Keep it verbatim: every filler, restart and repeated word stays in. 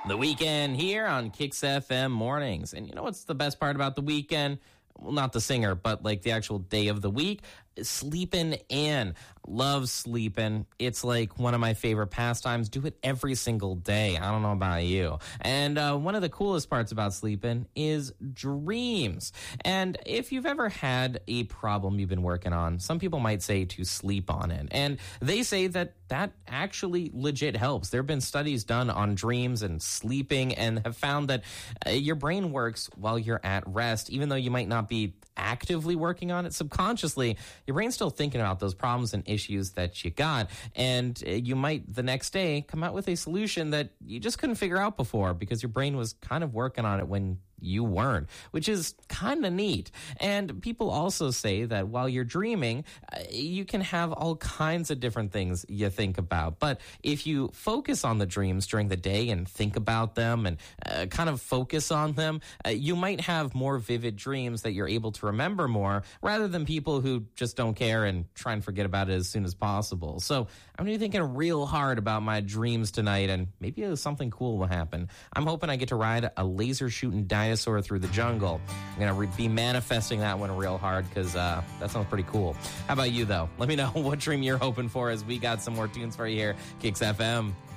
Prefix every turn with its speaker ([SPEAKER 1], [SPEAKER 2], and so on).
[SPEAKER 1] The Weekend here on Kicks F M Mornings. And you know what's the best part about The Weekend? Well, not the singer, but like the actual day of the week. Sleeping in. Love sleeping. It's like one of my favorite pastimes. Do it every single day. I don't know about you. And uh, one of the coolest parts about sleeping is dreams. And if you've ever had a problem you've been working on, some people might say to sleep on it. And they say that that actually legit helps. There have been studies done on dreams and sleeping and have found that uh, your brain works while you're at rest, even though you might not be actively working on it subconsciously. Your brain's still thinking about those problems and issues that you got, and you might the next day come out with a solution that you just couldn't figure out before because your brain was kind of working on it when you weren't, which is kind of neat. And people also say that while you're dreaming, uh, you can have all kinds of different things you think about. But if you focus on the dreams during the day and think about them and uh, kind of focus on them, uh, you might have more vivid dreams that you're able to remember more rather than people who just don't care and try and forget about it as soon as possible. So I'm going to be thinking real hard about my dreams tonight, and maybe something cool will happen. I'm hoping I get to ride a laser shooting dinosaur through the jungle. I'm going to re- be manifesting that one real hard because uh, that sounds pretty cool. How about you, though? Let me know what dream you're hoping for as we got some more tunes for you here. Kicks F M.